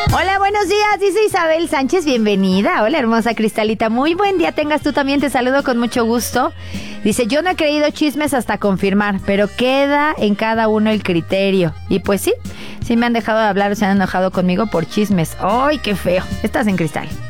Hola, buenos días, dice Isabel Sánchez, bienvenida. Hola, hermosa Cristalita, muy buen día tengas tú también, te saludo con mucho gusto. Dice, yo no he creído chismes hasta confirmar, pero queda en cada uno el criterio. Y pues sí me han dejado de hablar, se han enojado conmigo por chismes. ¡Ay, qué feo! Estás en Cristal.